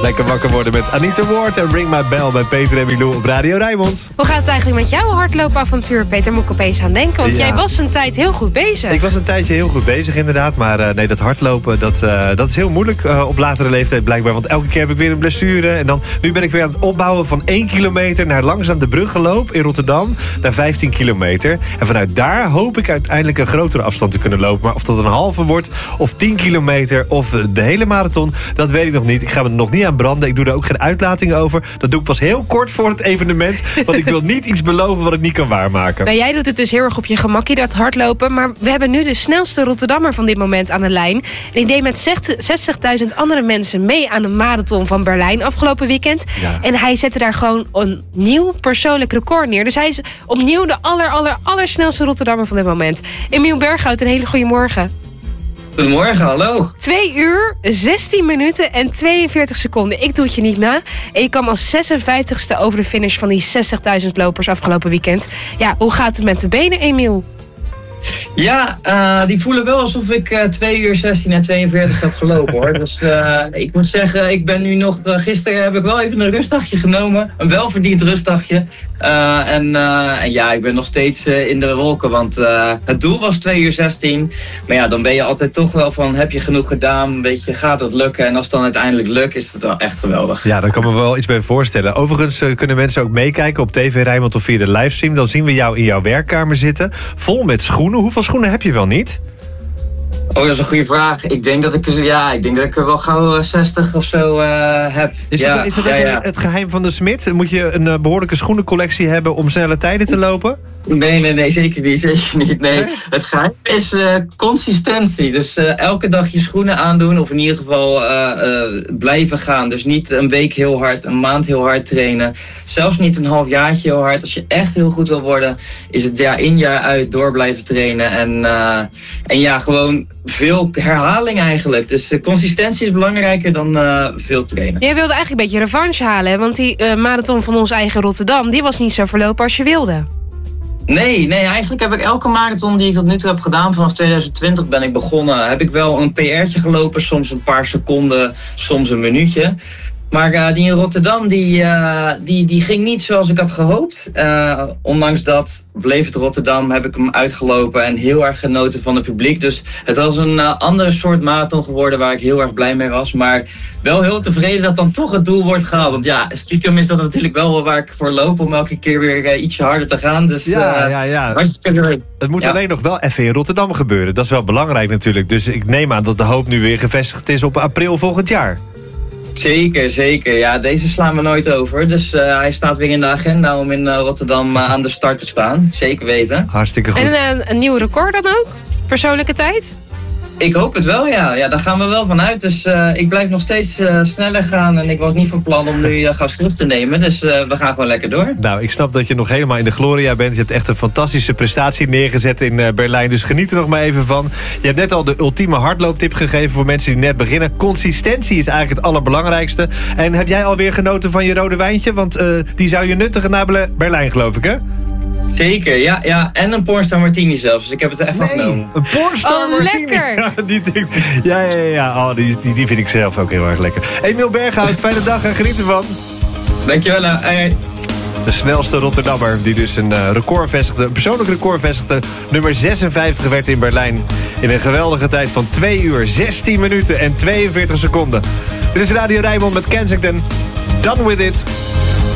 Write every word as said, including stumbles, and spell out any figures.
Lekker wakker worden met Anita Ward en Ring My Bell bij Peter en Milou op Radio Rijnmond. Hoe gaat het eigenlijk met jouw hardloopavontuur, Peter? Moet ik opeens aan denken, want ja. jij was een tijd heel goed bezig. Ik was een tijdje heel goed bezig inderdaad, maar uh, nee, dat hardlopen, dat, uh, dat is heel moeilijk uh, op latere leeftijd blijkbaar. Want elke keer heb ik weer een blessure en dan, nu ben ik weer aan het opbouwen van één kilometer naar langzaam de bruggeloop in Rotterdam, naar vijftien kilometer. En vanuit daar hoop ik uiteindelijk een grotere afstand te kunnen lopen. Maar of dat een halve wordt, of tien kilometer, of de hele marathon, dat weet ik nog niet. Ik ga me er nog niet aan branden. Ik doe daar ook geen uitlatingen over. Dat doe ik pas heel kort voor het evenement. Want ik wil niet iets beloven wat ik niet kan waarmaken. Nou, jij doet het dus heel erg op je gemakkie, dat hardlopen. Maar we hebben nu de snelste Rotterdammer van dit moment aan de lijn. En die deed met zestigduizend andere mensen mee aan de marathon van Berlijn afgelopen weekend. Ja. En hij zette daar gewoon een nieuw persoonlijk record neer. Dus hij is opnieuw de aller, aller, allersnelste Rotterdammer van dit moment. Emiel Berghout, een hele goede morgen. Goedemorgen, hallo. twee uur, zestien minuten en tweeënveertig seconden. Ik doe het je niet na. En je kwam als zesenvijftigste over de finish van die zestigduizend lopers afgelopen weekend. Ja, hoe gaat het met de benen, Emiel? Ja, uh, die voelen wel alsof ik uh, twee uur zestien en tweeënveertig heb gelopen, hoor. Dus uh, ik moet zeggen, ik ben nu nog... Uh, gisteren heb ik wel even een rustdagje genomen. Een welverdiend rustdagje. Uh, en, uh, en ja, ik ben nog steeds uh, in de wolken, want uh, het doel was twee uur zestien. Maar ja, dan ben je altijd toch wel van, heb je genoeg gedaan? Weet je, gaat het lukken? En als het dan uiteindelijk lukt, is het wel echt geweldig. Ja, daar kan me wel iets bij voorstellen. Overigens uh, kunnen mensen ook meekijken op T V Rijnmond of via de livestream. Dan zien we jou in jouw werkkamer zitten, vol met schoenen. Hoeveel schoenen heb je wel niet? Oh, dat is een goede vraag. Ik denk dat ik, ja, ik denk dat ik er wel gauw zestig of zo uh, heb. Is ja, dat, is dat ja, ja. het geheim van de smid? Moet je een uh, behoorlijke schoenencollectie hebben om snelle tijden te lopen? Nee, nee, nee, zeker niet, zeker niet. Nee, nee? Het geheim is uh, consistentie. Dus uh, elke dag je schoenen aandoen of in ieder geval uh, uh, blijven gaan. Dus niet een week heel hard, een maand heel hard trainen. Zelfs niet een halfjaartje heel hard. Als je echt heel goed wil worden, is het jaar in jaar uit door blijven trainen. En, uh, en ja, gewoon veel herhaling eigenlijk. Dus uh, consistentie is belangrijker dan uh, veel trainen. Jij wilde eigenlijk een beetje revanche halen, hè? Want die uh, marathon van ons eigen Rotterdam, die was niet zo verlopen als je wilde. Nee, nee, eigenlijk heb ik elke marathon die ik tot nu toe heb gedaan, vanaf tweeduizend twintig ben ik begonnen, heb ik wel een P R'tje gelopen, soms een paar seconden, soms een minuutje. Maar uh, die in Rotterdam, die, uh, die, die ging niet zoals ik had gehoopt. Uh, ondanks dat bleef het Rotterdam, heb ik hem uitgelopen en heel erg genoten van het publiek. Dus het was een uh, andere soort marathon geworden waar ik heel erg blij mee was. Maar wel heel tevreden dat dan toch het doel wordt gehaald. Want ja, stiekem is dat natuurlijk wel waar ik voor loop om elke keer weer uh, ietsje harder te gaan. Dus ja, uh, ja, ja. hartstikke leuk. Het moet ja. alleen nog wel even in Rotterdam gebeuren. Dat is wel belangrijk natuurlijk. Dus ik neem aan dat de hoop nu weer gevestigd is op april volgend jaar. Zeker, zeker. Ja, deze slaan we nooit over. Dus uh, hij staat weer in de agenda om in uh, Rotterdam uh, aan de start te staan. Zeker weten. Hartstikke goed. En een, een nieuw record dan ook? Persoonlijke tijd? Ik hoop het wel, ja. Ja, daar gaan we wel van uit. Dus uh, ik blijf nog steeds uh, sneller gaan. En ik was niet van plan om nu uh, gas terug te nemen. Dus uh, we gaan gewoon lekker door. Nou, ik snap dat je nog helemaal in de gloria bent. Je hebt echt een fantastische prestatie neergezet in uh, Berlijn. Dus geniet er nog maar even van. Je hebt net al de ultieme hardlooptip gegeven voor mensen die net beginnen. Consistentie is eigenlijk het allerbelangrijkste. En heb jij alweer genoten van je rode wijntje? Want uh, die zou je nuttigen naar Berlijn, geloof ik, hè? Zeker, ja, ja. En een pornstar martini zelfs. Dus ik heb het er even nee, genomen. Een pornstar oh, martini. Lekker. Ja, die, die, ja, ja, ja. Oh, die, die, die vind ik zelf ook heel erg lekker. Emiel Berghout, fijne dag en geniet ervan. Dankjewel. Uh, hey. De snelste Rotterdammer die dus een uh, record vestigde, een persoonlijk record vestigde. Nummer zesenvijftig werd in Berlijn. In een geweldige tijd van twee uur, zestien minuten en tweeënveertig seconden. Dit is Radio Rijnmond met Kensington. Done with it.